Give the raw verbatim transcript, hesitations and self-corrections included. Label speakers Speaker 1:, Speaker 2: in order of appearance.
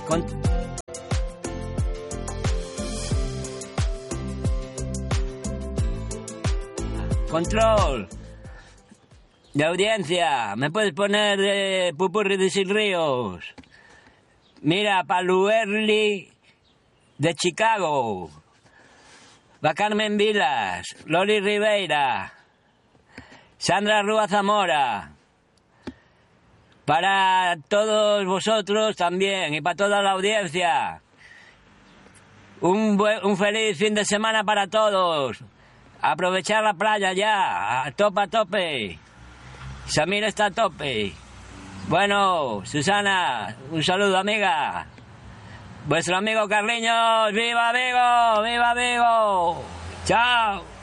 Speaker 1: Con... Control de audiencia, ¿me puedes poner de Pupurri de Sil Ríos? Mira, Paluerli de Chicago, va Carmen Vilas, Loli Ribeira, Sandra Rúa Zamora, para todos vosotros también y para toda la audiencia. Un, buen, un feliz fin de semana para todos. Aprovechar la playa ya, a tope a tope. Samir está a tope. Bueno, Susana, un saludo, amiga. Vuestro amigo Carliños, ¡viva Vigo! ¡Viva Vigo! ¡Chao!